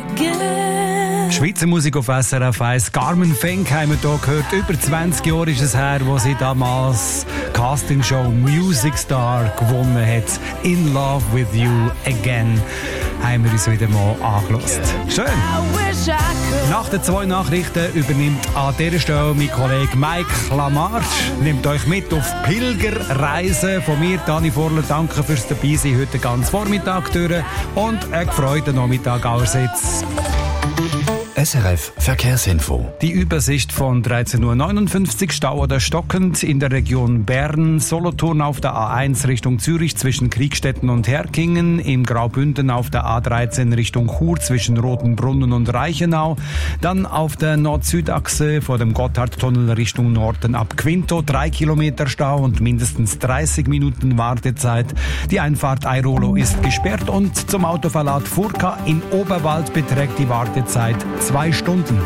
again. Schweizer Musik auf SRF 1. Carmen Fink haben wir hier gehört. Über 20 Jahre ist es her, wo sie damals Castingshow Music Star gewonnen hat. In Love with You Again. Haben wir uns wieder mal angehört. Schön. Nach den 2 Nachrichten übernimmt an dieser Stelle mein Kollege Mike Lamarche. Nimmt euch mit auf Pilgerreisen. Von mir, Dani Vorler, danke fürs Dabeisein heute ganz Vormittag durch und einen gefreuten Nachmittag allerseits. SRF Verkehrsinfo. Die Übersicht von 13.59 Uhr, Stau oder stockend in der Region Bern, Solothurn auf der A1 Richtung Zürich zwischen Kriegstetten und Herkingen, im Graubünden auf der A13 Richtung Chur zwischen Rotenbrunnen und Reichenau, dann auf der Nord-Süd-Achse vor dem Gotthardtunnel Richtung Norden ab Quinto 3 Kilometer Stau und mindestens 30 Minuten Wartezeit. Die Einfahrt Airolo ist gesperrt und zum Autoverlad Furka im Oberwald beträgt die Wartezeit 2 Stunden.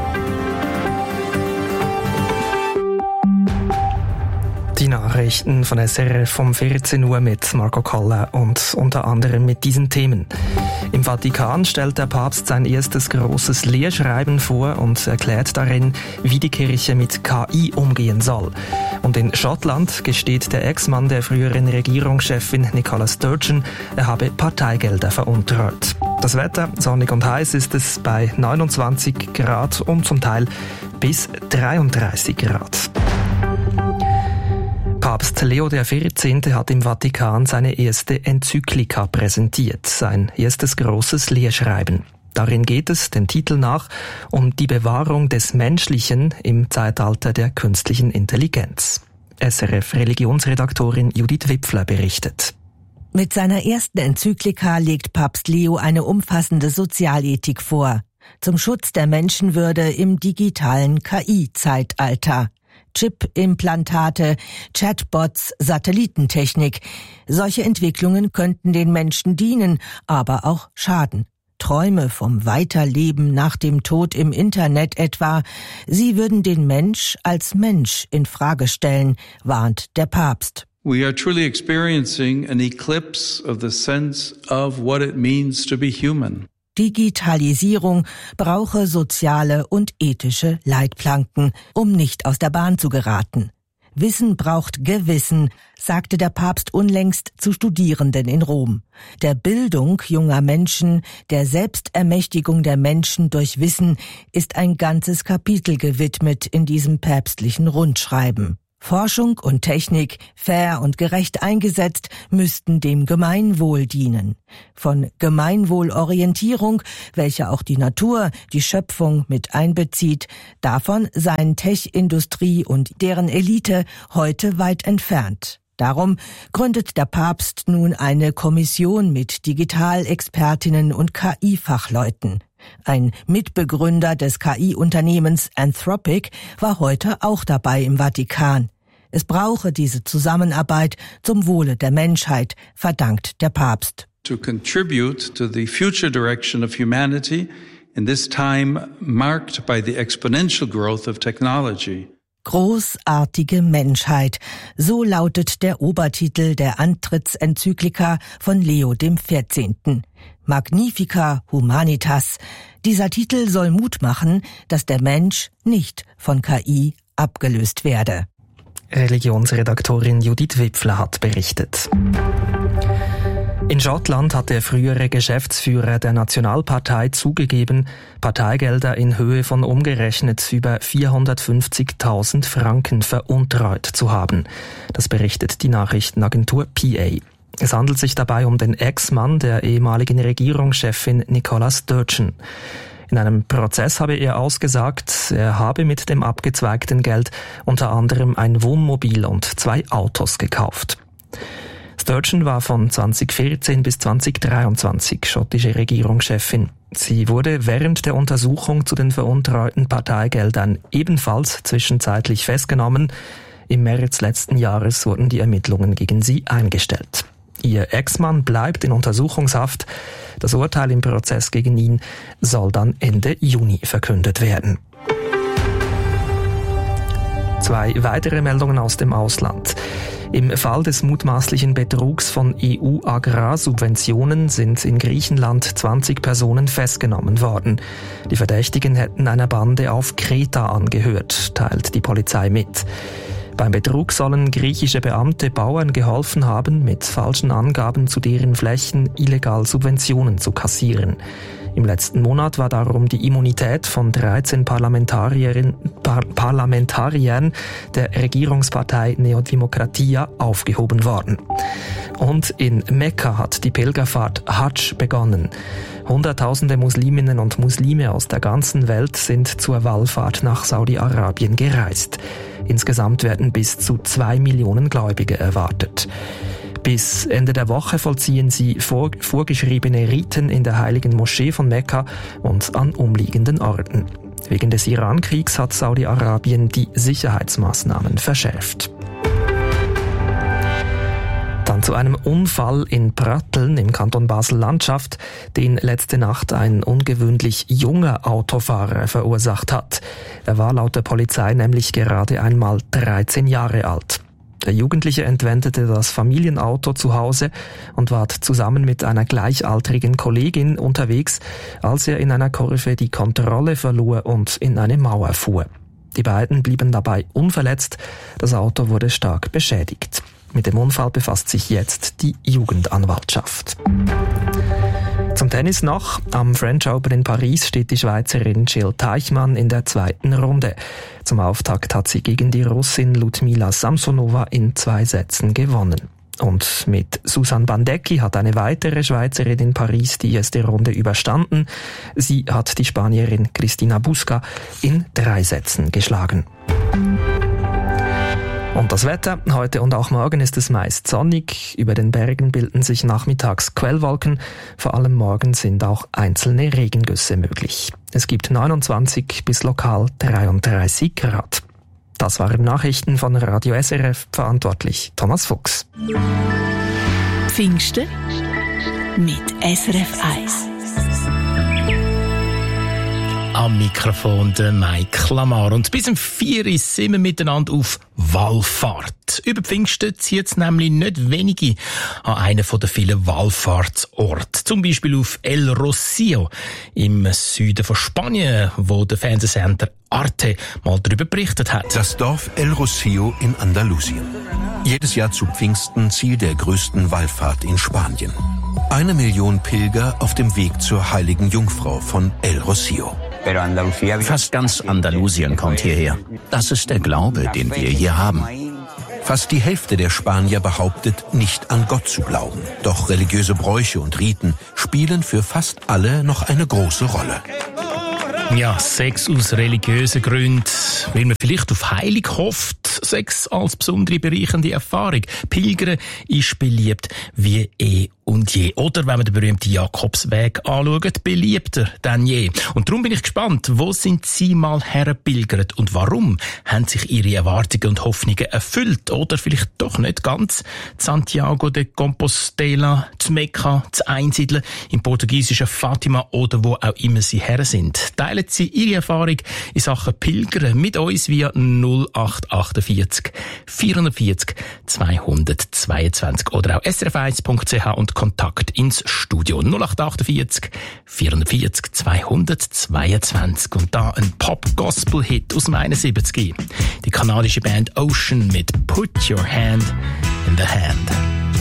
Die Nachrichten von SRF um 14 Uhr mit Marco Koller und unter anderem mit diesen Themen. Im Vatikan stellt der Papst sein erstes großes Lehrschreiben vor und erklärt darin, wie die Kirche mit KI umgehen soll. Und in Schottland gesteht der Ex-Mann der früheren Regierungschefin Nicola Sturgeon, er habe Parteigelder veruntreut. Das Wetter, sonnig und heiß ist es bei 29 Grad und zum Teil bis 33 Grad. Papst Leo XIV. Hat im Vatikan seine erste Enzyklika präsentiert, sein erstes großes Lehrschreiben. Darin geht es, dem Titel nach, um die Bewahrung des Menschlichen im Zeitalter der künstlichen Intelligenz. SRF-Religionsredaktorin Judith Wipfler berichtet. Mit seiner ersten Enzyklika legt Papst Leo eine umfassende Sozialethik vor, zum Schutz der Menschenwürde im digitalen KI-Zeitalter. Chip-Implantate, Chatbots, Satellitentechnik. Solche Entwicklungen könnten den Menschen dienen, aber auch schaden. Träume vom Weiterleben nach dem Tod im Internet etwa, sie würden den Mensch als Mensch in Frage stellen, warnt der Papst. We are truly experiencing an eclipse of the sense of what it means to be human. Digitalisierung brauche soziale und ethische Leitplanken, um nicht aus der Bahn zu geraten. Wissen braucht Gewissen, sagte der Papst unlängst zu Studierenden in Rom. Der Bildung junger Menschen, der Selbstermächtigung der Menschen durch Wissen ist ein ganzes Kapitel gewidmet in diesem päpstlichen Rundschreiben. Forschung und Technik, fair und gerecht eingesetzt, müssten dem Gemeinwohl dienen. Von Gemeinwohlorientierung, welche auch die Natur, die Schöpfung mit einbezieht, davon seien Tech-Industrie und deren Elite heute weit entfernt. Darum gründet der Papst nun eine Kommission mit Digitalexpertinnen und KI-Fachleuten. Ein Mitbegründer des KI-Unternehmens Anthropic war heute auch dabei im Vatikan. Es brauche diese Zusammenarbeit zum Wohle der Menschheit, verdankt der Papst. To contribute to the future direction of humanity in this time marked by the exponential growth of technology. Großartige Menschheit, so lautet der Obertitel der Antrittsenzyklika von Leo XIV. Magnifica Humanitas. Dieser Titel soll Mut machen, dass der Mensch nicht von KI abgelöst werde. Religionsredaktorin Judith Wipfler hat berichtet. In Schottland hat der frühere Geschäftsführer der Nationalpartei zugegeben, Parteigelder in Höhe von umgerechnet über 450.000 Franken veruntreut zu haben. Das berichtet die Nachrichtenagentur PA. Es handelt sich dabei um den Ex-Mann der ehemaligen Regierungschefin Nicola Sturgeon. In einem Prozess habe er ausgesagt, er habe mit dem abgezweigten Geld unter anderem ein Wohnmobil und 2 Autos gekauft. Sturgeon war von 2014 bis 2023 schottische Regierungschefin. Sie wurde während der Untersuchung zu den veruntreuten Parteigeldern ebenfalls zwischenzeitlich festgenommen. Im März letzten Jahres wurden die Ermittlungen gegen sie eingestellt. Ihr Ex-Mann bleibt in Untersuchungshaft. Das Urteil im Prozess gegen ihn soll dann Ende Juni verkündet werden. 2 weitere Meldungen aus dem Ausland. Im Fall des mutmaßlichen Betrugs von EU-Agrarsubventionen sind in Griechenland 20 Personen festgenommen worden. Die Verdächtigen hätten einer Bande auf Kreta angehört, teilt die Polizei mit. Beim Betrug sollen griechische Beamte Bauern geholfen haben, mit falschen Angaben zu deren Flächen illegal Subventionen zu kassieren. Im letzten Monat war darum die Immunität von 13 Parlamentariern der Regierungspartei Neodemokratia aufgehoben worden. Und in Mekka hat die Pilgerfahrt Hajj begonnen. Hunderttausende Musliminnen und Muslime aus der ganzen Welt sind zur Wallfahrt nach Saudi-Arabien gereist. Insgesamt werden bis zu 2 Millionen Gläubige erwartet. Bis Ende der Woche vollziehen sie vorgeschriebene Riten in der heiligen Moschee von Mekka und an umliegenden Orten. Wegen des Iran-Kriegs hat Saudi-Arabien die Sicherheitsmaßnahmen verschärft. Dann zu einem Unfall in Pratteln im Kanton Basel-Landschaft, den letzte Nacht ein ungewöhnlich junger Autofahrer verursacht hat. Er war laut der Polizei nämlich gerade einmal 13 Jahre alt. Der Jugendliche entwendete das Familienauto zu Hause und war zusammen mit einer gleichaltrigen Kollegin unterwegs, als er in einer Kurve die Kontrolle verlor und in eine Mauer fuhr. Die beiden blieben dabei unverletzt, das Auto wurde stark beschädigt. Mit dem Unfall befasst sich jetzt die Jugendanwaltschaft. Zum Tennis noch. Am French Open in Paris steht die Schweizerin Jill Teichmann in der zweiten Runde. Zum Auftakt hat sie gegen die Russin Ludmila Samsonova in 2 Sätzen gewonnen. Und mit Susan Bandecki hat eine weitere Schweizerin in Paris die erste Runde überstanden. Sie hat die Spanierin Cristina Busca in 3 Sätzen geschlagen. Und das Wetter. Heute und auch morgen ist es meist sonnig. Über den Bergen bilden sich nachmittags Quellwolken. Vor allem morgen sind auch einzelne Regengüsse möglich. Es gibt 29 bis lokal 33 Grad. Das waren Nachrichten von Radio SRF, verantwortlich Thomas Fuchs. Pfingsten mit SRF 1. Am Mikrofon der Mike Lamar. Und bis um 4 Uhr sind wir miteinander auf Wallfahrt. Über Pfingsten zieht es nämlich nicht wenige an einen der vielen Wallfahrtsorte. Zum Beispiel auf El Rocío im Süden von Spanien, wo der Fernsehsender Arte mal darüber berichtet hat. Das Dorf El Rocío in Andalusien. Jedes Jahr zu Pfingsten Ziel der größten Wallfahrt in Spanien. 1 Million Pilger auf dem Weg zur heiligen Jungfrau von El Rocío. Fast ganz Andalusien kommt hierher. Das ist der Glaube, den wir hier haben. Fast die Hälfte der Spanier behauptet, nicht an Gott zu glauben. Doch religiöse Bräuche und Riten spielen für fast alle noch eine große Rolle. Ja, Sex aus religiösen Gründen, weil man vielleicht auf Heilung hofft. Sex als besondere bereichernde Erfahrung. Pilgern ist beliebt wie und je. Oder, wenn man den berühmten Jakobsweg anschaut, beliebter denn je. Und darum bin ich gespannt, wo sind Sie mal hergepilgert und warum haben sich Ihre Erwartungen und Hoffnungen erfüllt? Oder vielleicht doch nicht ganz. Santiago de Compostela, zu Mekka, zu Einsiedeln, im portugiesischen Fatima oder wo auch immer Sie her sind. Teilen Sie Ihre Erfahrung in Sachen Pilgern mit uns via 0848 440 222 oder auch srf1.ch und Kontakt ins Studio 0848 440 222. Und da ein Pop-Gospel-Hit aus dem 71. Die kanadische Band Ocean mit Put Your Hand in the Hand.